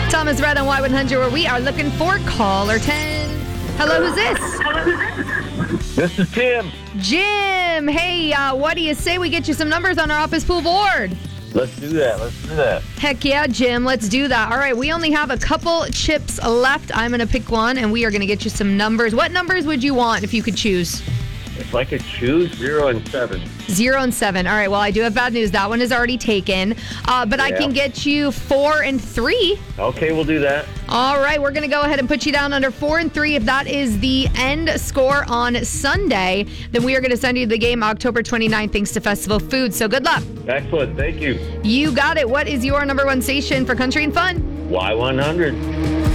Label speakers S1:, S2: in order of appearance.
S1: Thomas Red on Y100, where we are looking for caller 10. Hello, who's this?
S2: This is Tim.
S1: Jim. Hey, what do you say we get you some numbers on our office pool board?
S2: Let's do that.
S1: Heck yeah, Jim. Let's do that. All right, we only have a couple chips left. I'm going to pick one, and we are going to get you some numbers. What numbers would you want if you could choose?
S2: If I could choose 0 and 7.
S1: 0 and 7. All right, well, I do have bad news. That one is already taken. But I can get you 4 and 3.
S2: Okay, we'll do that.
S1: All right, we're going to go ahead and put you down under 4 and 3. If that is the end score on Sunday, then we are going to send you the game October 29th thanks to Festival Foods. So good luck.
S2: Excellent. Thank you.
S1: You got it. What is your number one station for country and fun?
S2: Y100.